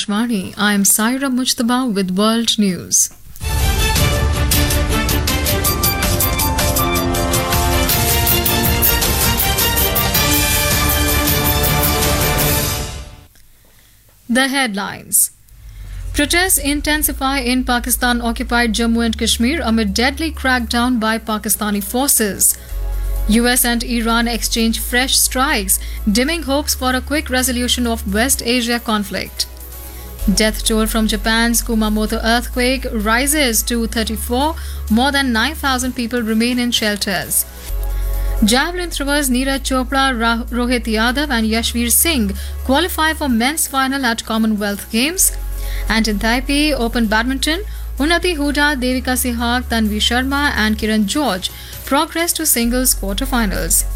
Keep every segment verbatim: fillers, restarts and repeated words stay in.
Akashvani. I am Saira Mujtaba with World News. The headlines. Protests intensify in Pakistan-occupied Jammu and Kashmir amid deadly crackdown by Pakistani forces. U S and Iran exchange fresh strikes, dimming hopes for a quick resolution of West Asia conflict. Death toll from Japan's Kumamoto earthquake rises to thirty-four. More than nine thousand people remain in shelters. Javelin throwers Neeraj Chopra, Ra- Rohit Yadav and Yashveer Singh qualify for men's final at Commonwealth Games. And in Taipei Open Badminton, Unnati Huda, Devika Sehwag, Tanvi Sharma and Kiran George progress to singles quarterfinals.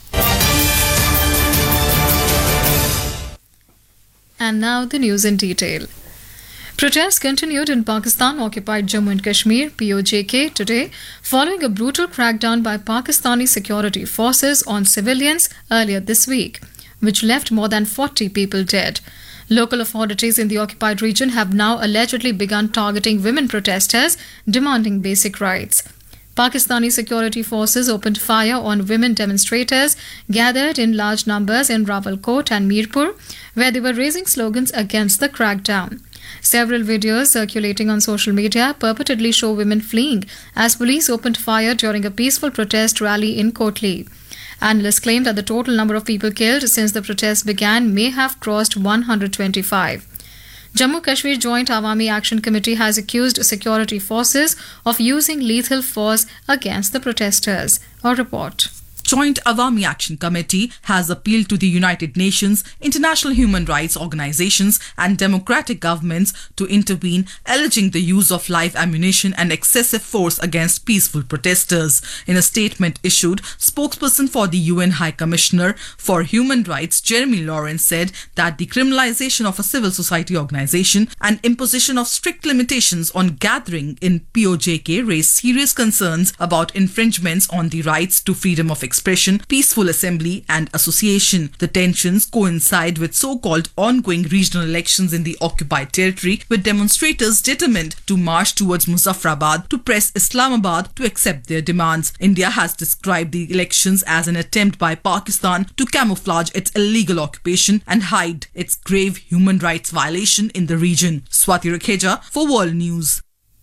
And now the news in detail. Protests continued in Pakistan-occupied Jammu and Kashmir (P O J K) today following a brutal crackdown by Pakistani security forces on civilians earlier this week, which left more than forty people dead. Local authorities in the occupied region have now allegedly begun targeting women protesters demanding basic rights. Pakistani security forces opened fire on women demonstrators gathered in large numbers in Rawalkot and Mirpur, where they were raising slogans against the crackdown. Several videos circulating on social media purportedly show women fleeing as police opened fire during a peaceful protest rally in Kotli. Analysts claim that the total number of people killed since the protests began may have crossed one hundred twenty-five. Jammu Kashmir Joint Awami Action Committee has accused security forces of using lethal force against the protesters. A report. Joint Awami Action Committee has appealed to the United Nations, international human rights organizations and democratic governments to intervene, alleging the use of live ammunition and excessive force against peaceful protesters. In a statement issued, spokesperson for the U N High Commissioner for Human Rights, Jeremy Lawrence, said that the criminalization of a civil society organization and imposition of strict limitations on gathering in P O J K raised serious concerns about infringements on the rights to freedom of expression. Expression, peaceful assembly and association. The tensions coincide with so-called ongoing regional elections in the occupied territory, with demonstrators determined to march towards Muzaffarabad to press Islamabad to accept their demands. India has described the elections as an attempt by Pakistan to camouflage its illegal occupation and hide its grave human rights violation in the region. Swati Rakheja for World News.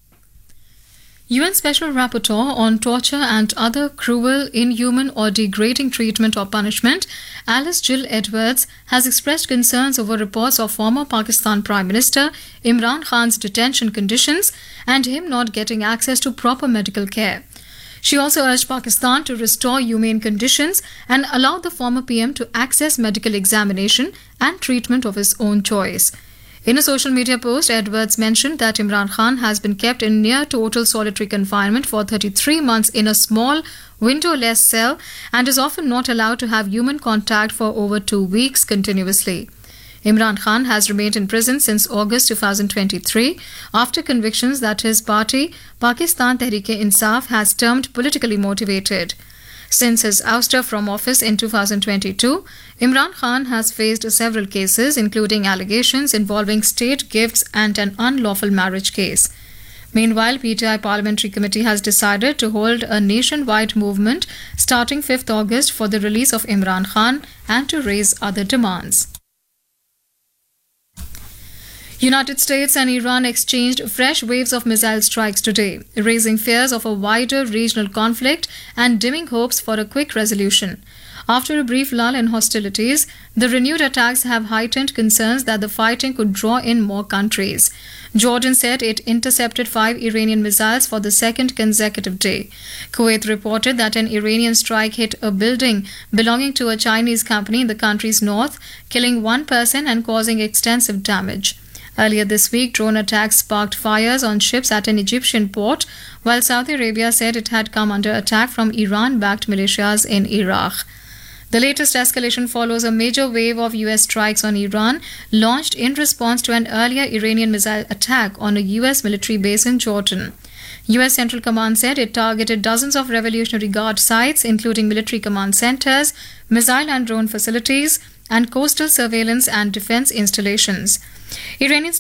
U N Special Rapporteur on Torture and Other Cruel, Inhuman or Degrading Treatment or Punishment, Alice Jill Edwards, has expressed concerns over reports of former Pakistan Prime Minister Imran Khan's detention conditions and him not getting access to proper medical care. She also urged Pakistan to restore humane conditions and allow the former P M to access medical examination and treatment of his own choice. In a social media post, Edwards mentioned that Imran Khan has been kept in near total solitary confinement for thirty-three months in a small, windowless cell and is often not allowed to have human contact for over two weeks continuously. Imran Khan has remained in prison since August twenty twenty-three after convictions that his party, Pakistan Tehreek-e-Insaf, has termed politically motivated. Since his ouster from office in two thousand twenty-two, Imran Khan has faced several cases, including allegations involving state gifts and an unlawful marriage case. Meanwhile, P T I Parliamentary Committee has decided to hold a nationwide movement starting fifth August for the release of Imran Khan and to raise other demands. United States and Iran exchanged fresh waves of missile strikes today, raising fears of a wider regional conflict and dimming hopes for a quick resolution. After a brief lull in hostilities, the renewed attacks have heightened concerns that the fighting could draw in more countries. Jordan said it intercepted five Iranian missiles for the second consecutive day. Kuwait reported that an Iranian strike hit a building belonging to a Chinese company in the country's north, killing one person and causing extensive damage. Earlier this week, drone attacks sparked fires on ships at an Egyptian port, while Saudi Arabia said it had come under attack from Iran-backed militias in Iraq. The latest escalation follows a major wave of U S strikes on Iran, launched in response to an earlier Iranian missile attack on a U S military base in Jordan. U S Central Command said it targeted dozens of Revolutionary Guard sites, including military command centers, missile and drone facilities, and coastal surveillance and defense installations. Iranian